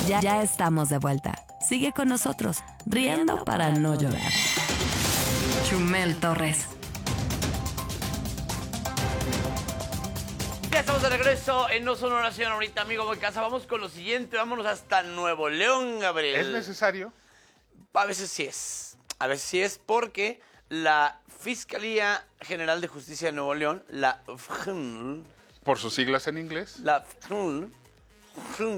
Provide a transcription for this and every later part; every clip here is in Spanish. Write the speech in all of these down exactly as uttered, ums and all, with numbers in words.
Ya, ya estamos de vuelta. Sigue con nosotros, riendo para no llorar. Chumel Torres. Ya estamos de regreso en No Son Oración ahorita, amigo de casa. Vamos con lo siguiente, vámonos hasta Nuevo León, Gabriel. ¿Es necesario? A veces sí es. A veces sí es porque la Fiscalía General de Justicia de Nuevo León, la F G N L, Por sus siglas en inglés. la F G N L,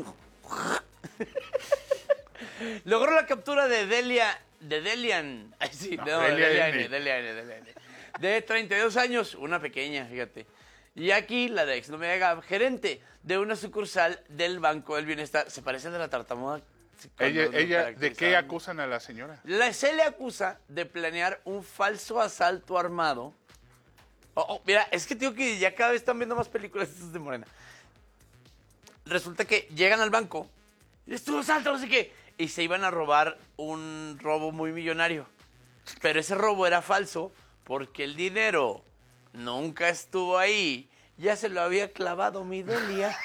logró la captura de Delia, de Delian, ay sí, No, no, de Delia Delia N. N, Delia N, Delia N, de treinta y dos años, una pequeña, fíjate. Y aquí la de exnovia de Gab, gerente de una sucursal del Banco del Bienestar. Se parece a de la tartamuda. cuando Ella, lo ella, ¿de caracterizaban. qué acusan a la señora? La, se le acusa de planear un falso asalto armado. Oh, oh, mira, es que digo que ya cada vez están viendo más películas estas de Morena. Resulta que llegan al banco, y estuvo asalto, no sé qué, y se iban a robar un robo muy millonario. Pero ese robo era falso porque el dinero nunca estuvo ahí. Ya se lo había clavado mi Delia.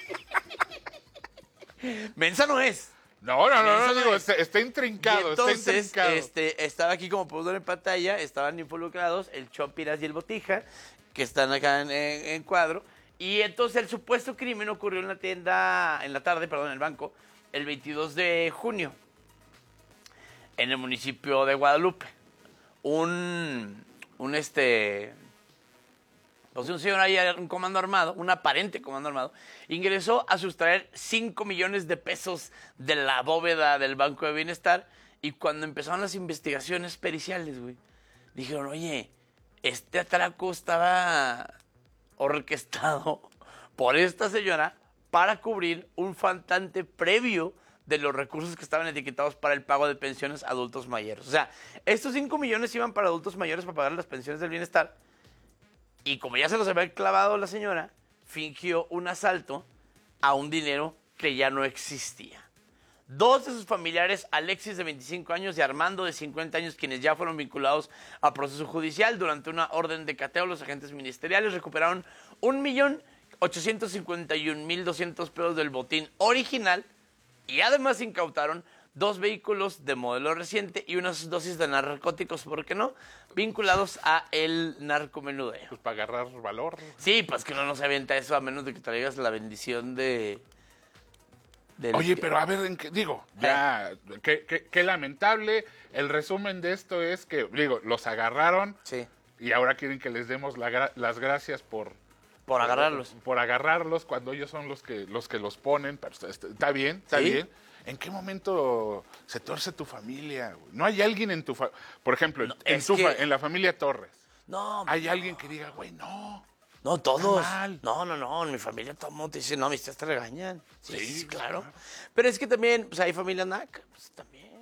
Mensa no es. No, no, no, no, Eso digo, no es. está, está intrincado, Y entonces, está intrincado. este, estaba aquí como puedo ver en pantalla, estaban involucrados el Chopiras y el Botija, que están acá en, en- en cuadro. Y entonces el supuesto crimen ocurrió en la tienda, en la tarde, perdón, en el banco, el veintidós de junio, en el municipio de Guadalupe. Un, un este, pues un señor ahí, un comando armado, un aparente comando armado, ingresó a sustraer cinco millones de pesos de la bóveda del Banco de Bienestar. Y cuando empezaron las investigaciones periciales, güey, dijeron, oye, este atraco estaba orquestado por esta señora para cubrir un faltante previo de los recursos que estaban etiquetados para el pago de pensiones a adultos mayores. O sea, estos cinco millones iban para adultos mayores para pagar las pensiones del bienestar. Y como ya se los había clavado la señora, fingió un asalto a un dinero que ya no existía. Dos de sus familiares, Alexis de veinticinco años y Armando de cincuenta años, quienes ya fueron vinculados a proceso judicial, durante una orden de cateo, los agentes ministeriales recuperaron un millón ochocientos cincuenta y un mil doscientos pesos del botín original y además incautaron dos vehículos de modelo reciente y unas dosis de narcóticos, ¿por qué no?, vinculados a el narcomenudeo. Pues para agarrar valor. Sí, pues que no nos avienta eso a menos de que traigas la bendición de... del- Oye, pero a ver, ¿en qué? Digo, ya, qué, qué- qué lamentable. El resumen de esto es que, digo, los agarraron Sí, y ahora quieren que les demos la gra- las gracias por... por agarrarlos. Por, por agarrarlos cuando ellos son los que los que los ponen. Pero está, está- está bien, está Sí. bien. ¿En qué momento se torce tu familia, güey? No hay alguien en tu familia, por ejemplo, No, en, es tu fa- que- en la familia Torres. No, Hay alguien que diga, güey, no. no, todos. Está mal. No, no, no, en mi familia todo el mundo te dice, no, mis tías te regañan. Sí, Sí, sí, claro. claro. Pero es que también, pues hay familia naca, pues también.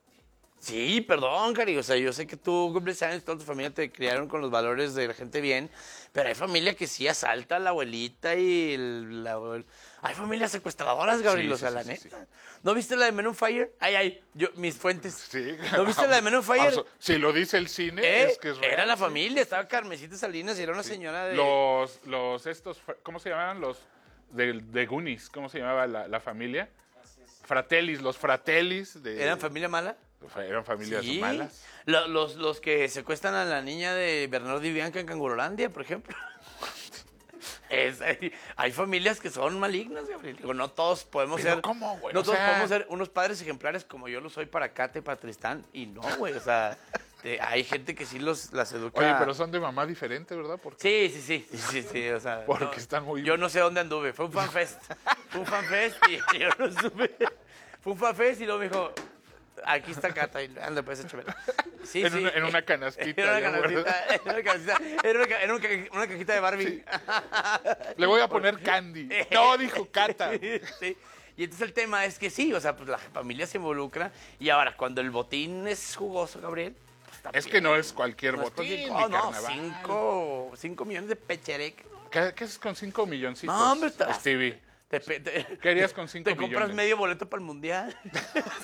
Sí, perdón, Cari, o sea, yo sé que tú cumples años, toda tu familia te criaron con los valores de la gente bien, pero hay familia que sí asalta a la abuelita y el- la abuel- Hay familias secuestradoras, Gabriel, Sí, o sea, sí, la sí, neta. sí, sí. ¿No viste la de Men on Fire? Ay, ay, yo, mis fuentes. Sí. ¿No viste la de Men on Fire? Abso- Si lo dice el cine, Eh, es que es real. era la sí. familia, estaba Carmencita Salinas y era una señora de... Los, los, estos, ¿cómo se llamaban? Los de, de Goonies, ¿cómo se llamaba la, la familia? Fratellis, los fratellis. De, ¿Eran familia mala? Eran familias Sí. malas. Lo- Los, los que secuestran a la niña de Bernardo y Bianca en Cangurolandia, por ejemplo. Es- hay, hay familias que son malignas, Gabriel. Digo, no todos podemos Pero ser. ¿cómo, güey? No O todos sea- podemos ser unos padres ejemplares como yo lo soy para Kate, para Tristán. Y no, güey. O sea, te- hay gente que sí los, las educa. Oye, pero son de mamá diferente, ¿verdad? Porque Sí, sí, sí, sí, sí, sí, o sea, Porque no, están muy- Yo no sé dónde anduve, fue un fanfest, fue un fanfest y yo no supe, fue un fanfest y luego me dijo, aquí está Cata, y anda pues échamela. Sí, En sí. una- en una canastita, En una ya, canastita, en una canastita, en una, ca- en una ca- una cajita de Barbie. le voy a poner candy. No, dijo Cata. Sí. Y entonces el tema es que sí, o sea, pues la familia se involucra y ahora cuando el botín es jugoso, Gabriel, pues también. Es que no es cualquier No es botín, cualquier- ni oh, no, carnaval. cinco, cinco millones de pechereque. ¿Qué, qué es con cinco milloncitos, No, hombre, está- Stevie? Te, pe- te- ¿Qué harías con cinco Te compras millones? medio boleto para el mundial.